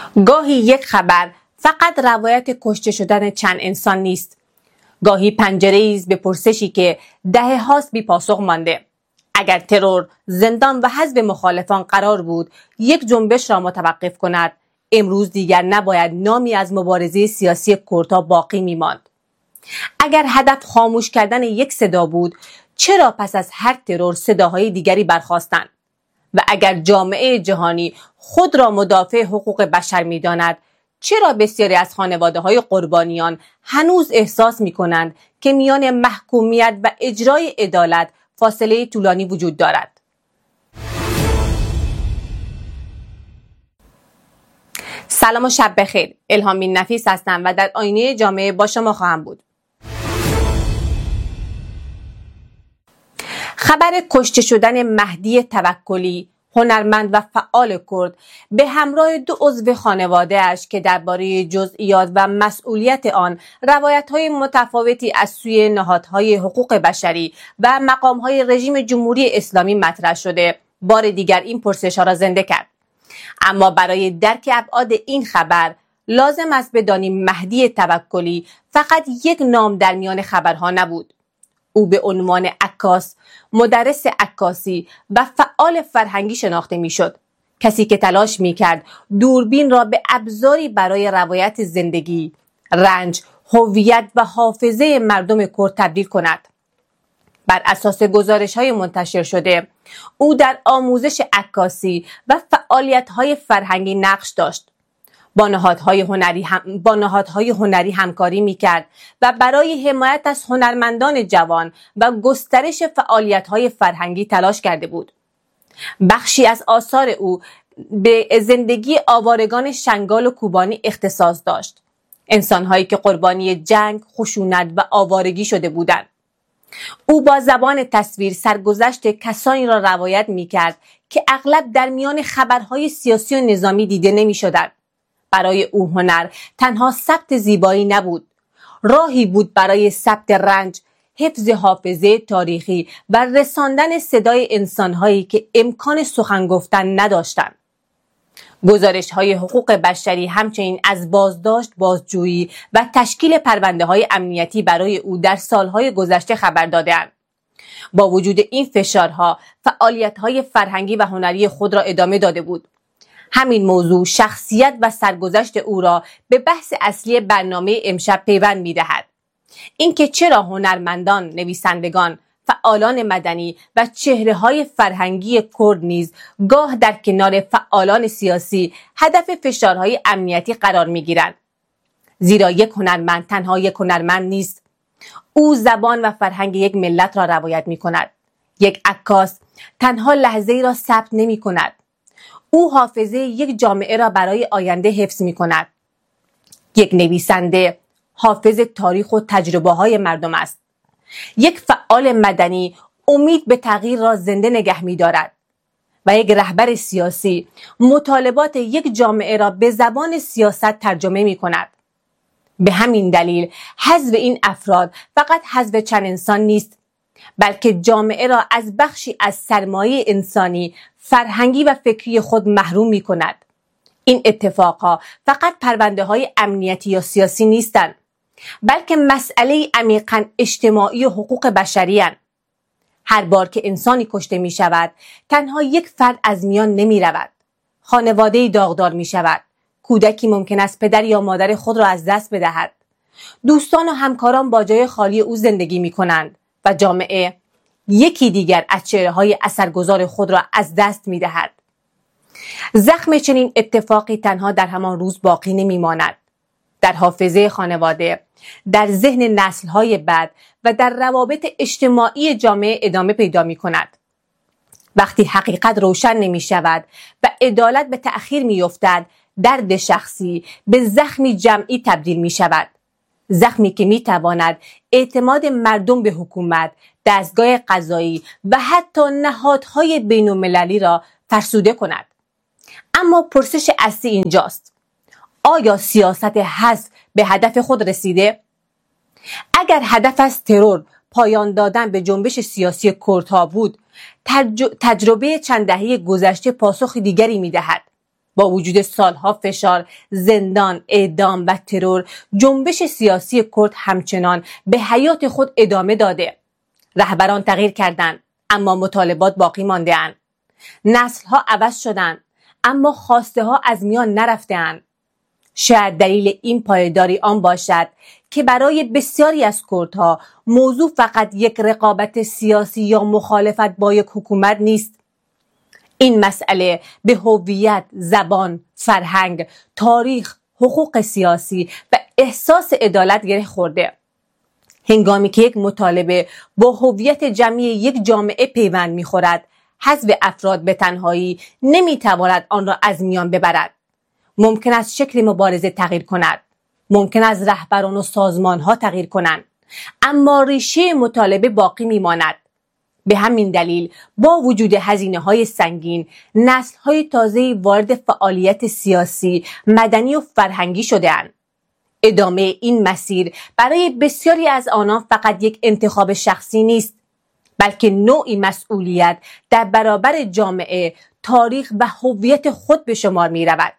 گاهی یک خبر فقط روایت کشته شدن چند انسان نیست. گاهی پنجره‌ای است به پرسشی که دهه‌هاست بی پاسخ مانده. اگر ترور، زندان و حذف مخالفان قرار بود یک جنبش را متوقف کند، امروز دیگر نباید نامی از مبارزه سیاسی کردها باقی می‌ماند. اگر هدف خاموش کردن یک صدا بود، چرا پس از هر ترور صداهای دیگری برخاستند؟ و اگر جامعه جهانی خود را مدافع حقوق بشر می‌داند، چرا بسیاری از خانواده‌های قربانیان هنوز احساس می‌کنند که میان محکومیت و اجرای عدالت فاصله طولانی وجود دارد؟ سلام و شب بخیر. الهام بن نفیس هستم و در آینه جامعه با شما خواهم بود. خبر کشته شدن مهدی توکلی، هنرمند و فعال کرد، به همراه 2 عضو خانواده‌اش که درباره جزئیات و مسئولیت آن روایت‌های متفاوتی از سوی نهادهای حقوق بشری و مقام‌های رژیم جمهوری اسلامی مطرح شده، بار دیگر این پرسش‌ها را زنده کرد. اما برای درک ابعاد این خبر لازم است بدانیم مهدی توکلی فقط یک نام در میان خبرها نبود. او به عنوان عکاس، مدرس عکاسی و فعال فرهنگی شناخته میشد. کسی که تلاش میکرد دوربین را به ابزاری برای روایت زندگی، رنج، هویت و حافظه مردم کرد تبدیل کند. بر اساس گزارش‌های منتشر شده، او در آموزش عکاسی و فعالیت‌های فرهنگی نقش داشت. با نهادهای هنری همکاری میکرد و برای حمایت از هنرمندان جوان و گسترش فعالیت‌های فرهنگی تلاش کرده بود. بخشی از آثار او به زندگی آوارگان شنگال و کوبانی اختصاص داشت، انسان‌هایی که قربانی جنگ، خشونت و آوارگی شده بودند. او با زبان تصویر سرگذشت کسانی را روایت میکرد که اغلب در میان خبرهای سیاسی و نظامی دیده نمی‌شدند. برای او هنر تنها ثبت زیبایی نبود، راهی بود برای ثبت رنج، حفظ حافظه تاریخی و رساندن صدای انسان‌هایی که امکان سخن گفتن نداشتند. گزارش‌های حقوق بشری همچنین از بازداشت، بازجویی و تشکیل پرونده‌های امنیتی برای او در سالهای گذشته خبر داده‌اند. با وجود این فشارها، فعالیت‌های فرهنگی و هنری خود را ادامه داده بود. همین موضوع شخصیت و سرگذشت او را به بحث اصلی برنامه امشب پیوند می‌دهد. اینکه چرا هنرمندان، نویسندگان، فعالان مدنی و چهره‌های فرهنگی کرد نیز گاه در کنار فعالان سیاسی هدف فشارهای امنیتی قرار می‌گیرند. زیرا یک هنرمند تنها یک هنرمند نیست. او زبان و فرهنگ یک ملت را روایت می‌کند. یک عکاس تنها لحظه‌ای را ثبت نمی‌کند. او حافظه یک جامعه را برای آینده حفظ می‌کند. یک نویسنده حافظ تاریخ و تجربه‌های مردم است. یک فعال مدنی امید به تغییر را زنده نگه می‌دارد و یک رهبر سیاسی مطالبات یک جامعه را به زبان سیاست ترجمه می‌کند. به همین دلیل حذف این افراد فقط حذف چند انسان نیست، بلکه جامعه را از بخشی از سرمایه انسانی، فرهنگی و فکری خود محروم می کند. این اتفاقها فقط پرونده‌های امنیتی یا سیاسی نیستند، بلکه مسئله عمیقاً اجتماعی و حقوق بشری هستند. هر بار که انسانی کشته می شود، تنها یک فرد از میان نمی رود. خانواده‌ای داغدار می شود. کودکی ممکن است پدر یا مادر خود را از دست بدهد. دوستان و همکاران با جای خالی او زندگی می کنند و جامعه یکی دیگر از چهره‌های اثرگذار خود را از دست می‌دهد. زخم چنین اتفاقی تنها در همان روز باقی نمی‌ماند. در حافظه خانواده، در ذهن نسل‌های بعد و در روابط اجتماعی جامعه ادامه پیدا می‌کند. وقتی حقیقت روشن نمی‌شود و عدالت به تأخیر می‌افتد، درد شخصی به زخمی جمعی تبدیل می‌شود. زخمی که می‌تواند اعتماد مردم به حکومت، دستگاه قضایی و حتی نهادهای بین‌المللی را فرسوده کند. اما پرسش اصلی اینجاست: آیا سیاست حذف به هدف خود رسیده؟ اگر هدف از ترور پایان دادن به جنبش سیاسی کردها بود، تجربه چند دهه گذشته پاسخ دیگری می‌دهد. با وجود سالها فشار، زندان، اعدام و ترور، جنبش سیاسی کرد همچنان به حیات خود ادامه داده. رهبران تغییر کردند اما مطالبات باقی مانده اند. نسل‌ها عوض شدند اما خواسته ها از میان نرفته اند. شاید دلیل این پایداری آن باشد که برای بسیاری از کردها موضوع فقط یک رقابت سیاسی یا مخالفت با یک حکومت نیست. این مسئله به هویت، زبان، فرهنگ، تاریخ، حقوق سیاسی و احساس عدالت گره خورده. هنگامی که یک مطالبه با هویت جمعی یک جامعه پیوند می‌خورد، حذف افراد به تنهایی نمی‌تواند آن را از میان ببرد. ممکن است شکل مبارزه تغییر کند. ممکن است رهبران و سازمان‌ها تغییر کنند. اما ریشه مطالبه باقی می‌ماند. به همین دلیل با وجود هزینه‌های سنگین، نسل‌های تازه‌ای وارد فعالیت سیاسی، مدنی و فرهنگی شده‌اند. ادامه این مسیر برای بسیاری از آنان فقط یک انتخاب شخصی نیست، بلکه نوعی مسئولیت در برابر جامعه، تاریخ و هویت خود به شمار می‌رود.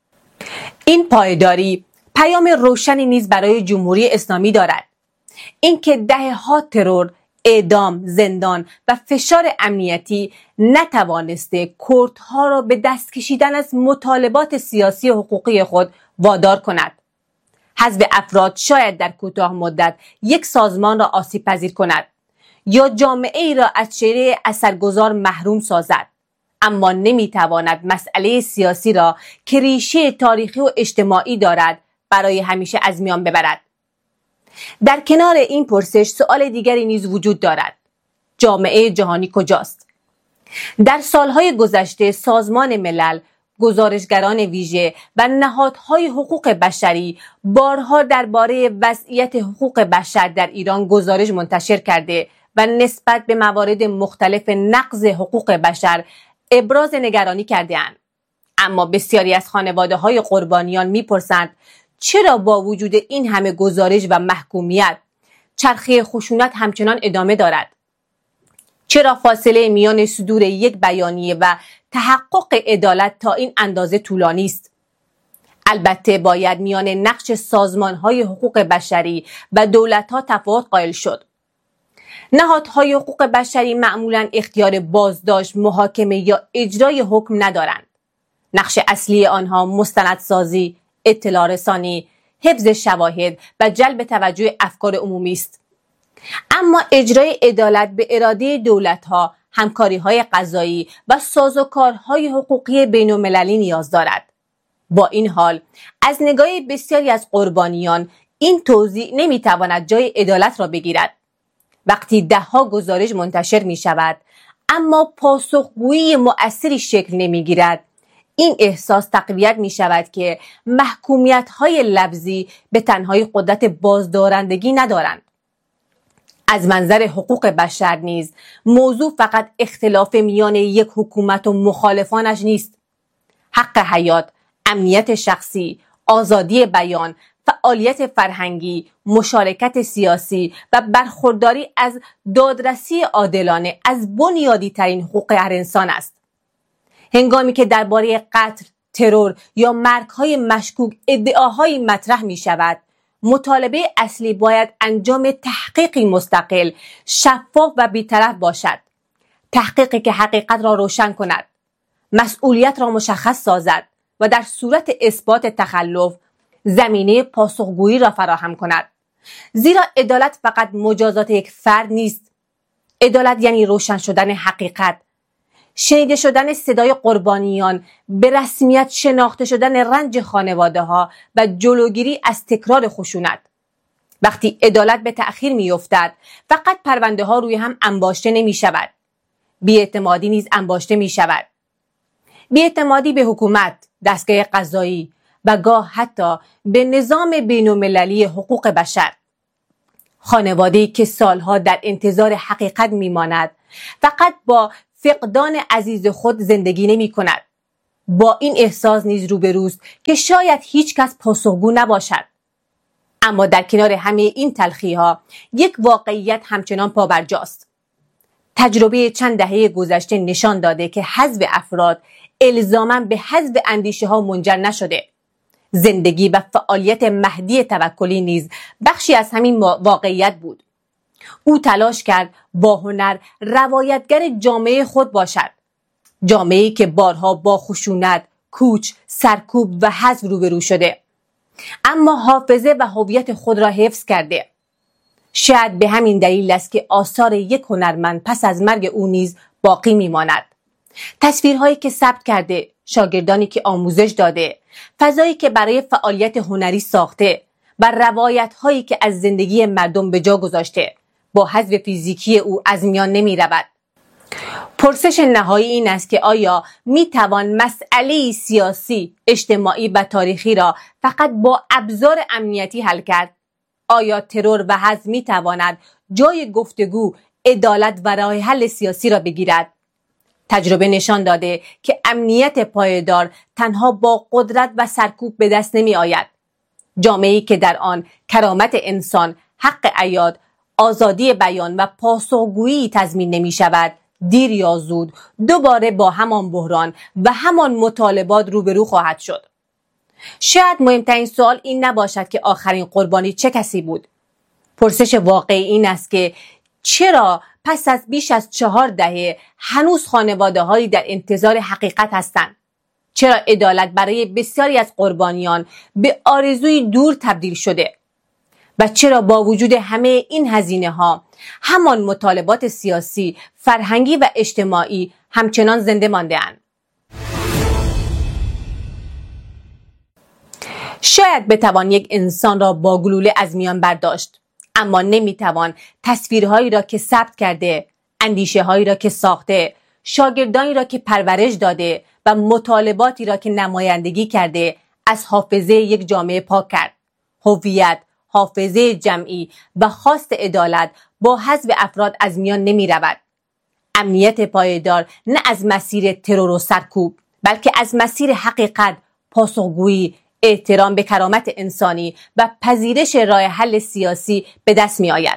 این پایداری پیام روشنی نیز برای جمهوری اسلامی دارد. اینکه دهه‌ها ترور، اعدام، زندان و فشار امنیتی نتوانسته کردها را به دست کشیدن از مطالبات سیاسی و حقوقی خود وادار کند. حذف افراد شاید در کوتاه مدت یک سازمان را آسیب پذیر کند یا جامعه ای را از چهره اثرگذار محروم سازد، اما نمیتواند مسئله سیاسی را که ریشه تاریخی و اجتماعی دارد برای همیشه از میان ببرد. در کنار این پرسش سؤال دیگری نیز وجود دارد: جامعه جهانی کجاست؟ در سالهای گذشته سازمان ملل، گزارشگران ویژه و نهادهای حقوق بشری بارها درباره وضعیت حقوق بشر در ایران گزارش منتشر کرده و نسبت به موارد مختلف نقض حقوق بشر ابراز نگرانی کرده‌اند. اما بسیاری از خانواده‌های قربانیان می‌پرسند چرا با وجود این همه گزارش و محکومیت چرخه خشونت همچنان ادامه دارد؟ چرا فاصله میان صدور یک بیانیه و تحقق عدالت تا این اندازه طولانی است؟ البته باید میان نقش سازمان‌های حقوق بشری و دولت‌ها تفاوت قائل شد. نهادهای حقوق بشری معمولاً اختیار بازداشت، محاکمه یا اجرای حکم ندارند. نقش اصلی آنها مستندسازی، اطلاع رسانی، حفظ شواهد و جلب توجه افکار عمومی است. اما اجرای عدالت به اراده دولت‌ها، همکاری‌های قضایی و سازوکارهای حقوقی بین‌المللی نیاز دارد. با این حال از نگاه بسیاری از قربانیان این توضیح نمی‌تواند جای عدالت را بگیرد. وقتی ده‌ها گزارش منتشر می‌شود اما پاسخگویی مؤثری شکل نمی‌گیرد، این احساس تقویت می شود که محکومیت‌های لفظی به تنهایی قدرت بازدارندگی ندارند. از منظر حقوق بشر نیز موضوع فقط اختلاف میان یک حکومت و مخالفانش نیست. حق حیات، امنیت شخصی، آزادی بیان، فعالیت فرهنگی، مشارکت سیاسی و برخورداری از دادرسی عادلانه از بنیادی ترین حقوق هر انسان است. هنگامی که درباره قتل، ترور یا مرگ‌های مشکوک ادعاهایی مطرح می‌شود، مطالبه اصلی باید انجام تحقیقی مستقل، شفاف و بی‌طرف باشد. تحقیقی که حقیقت را روشن کند، مسئولیت را مشخص سازد و در صورت اثبات تخلف زمینه پاسخگویی را فراهم کند. زیرا عدالت فقط مجازات یک فرد نیست. عدالت یعنی روشن شدن حقیقت، شنیده شدن صدای قربانیان، به رسمیت شناخته شدن رنج خانواده‌ها و جلوگیری از تکرار خشونت. وقتی عدالت به تأخیر می‌افتد، فقط پرونده‌ها روی هم انباشته نمی‌شود، بی‌اعتمادی نیز انباشته می‌شود. بی‌اعتمادی به حکومت، دستگاه قضایی و گاه حتی به نظام بین‌المللی حقوق بشر. خانواده‌ای که سالها در انتظار حقیقت می‌ماند، فقط با فقدان عزیز خود زندگی نمی کند. با این احساس نیز روبروست که شاید هیچ کس پاسخگو نباشد. اما در کنار همه این تلخی‌ها یک واقعیت همچنان پابرجاست. تجربه چند دهه گذشته نشان داده که حذف افراد، الزاماً به حذف اندیشه ها منجر نشده. زندگی و فعالیت مهدی توکلی نیز بخشی از همین واقعیت بود. او تلاش کرد با هنر روایتگر جامعه خود باشد، جامعه‌ای که بارها با خشونت، کوچ، سرکوب و حذف روبرو شده، اما حافظه و هویت خود را حفظ کرده. شاید به همین دلیل است که آثار یک هنرمند پس از مرگ او نیز باقی میماند. تصویرهایی که ثبت کرده، شاگردانی که آموزش داده، فضایی که برای فعالیت هنری ساخته و روایت‌هایی که از زندگی مردم به جا گذاشته، با حذف فیزیکی او از میان نمی رود. پرسش نهایی این است که آیا می توان مسئله سیاسی، اجتماعی و تاریخی را فقط با ابزار امنیتی حل کرد؟ آیا ترور و حذف می تواند جای گفتگو، عدالت و راه حل سیاسی را بگیرد؟ تجربه نشان داده که امنیت پایدار تنها با قدرت و سرکوب به دست نمی آید. جامعه‌ای که در آن کرامت انسان، حق عیاد، آزادی بیان و پاسخگویی تضمین نمی شود، دیر یا زود دوباره با همان بحران و همان مطالبات روبرو خواهد شد. شاید مهمترین سوال این نباشد که آخرین قربانی چه کسی بود. پرسش واقعی این است که چرا پس از بیش از 4 دهه هنوز خانواده‌هایی در انتظار حقیقت هستند؟ چرا عدالت برای بسیاری از قربانیان به آرزوی دور تبدیل شده؟ و چرا با وجود همه این هزینه‌ها همان مطالبات سیاسی، فرهنگی و اجتماعی همچنان زنده مانده‌اند؟ شاید بتوان یک انسان را با گلوله از میان برداشت، اما نمیتوان تصویرهایی را که ثبت کرده، اندیشه‌هایی را که ساخته، شاگردانی را که پرورش داده و مطالباتی را که نمایندگی کرده از حافظه یک جامعه پاک کرد. هویت، حافظه جمعی و خواست عدالت با حذف افراد از میان نمی رود. امنیت پایدار نه از مسیر ترور و سرکوب، بلکه از مسیر حقیقت، پاسخگویی، احترام به کرامت انسانی و پذیرش راه حل سیاسی به دست می آید.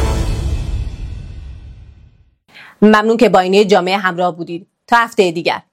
ممنون که با اینه جامعه همراه بودید. تا هفته دیگر.